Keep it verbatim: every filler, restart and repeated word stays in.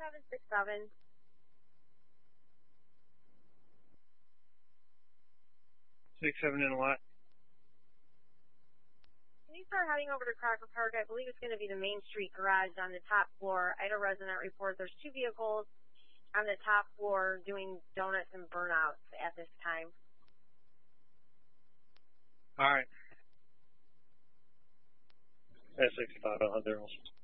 seven six seven. Six seven and what? Can you start heading over to Crocker Park? I believe it's going to be the Main Street garage on the top floor. I had a resident report there's two vehicles on the top floor doing donuts and burnouts at this time. All right. S sixty-five, I'll have there also.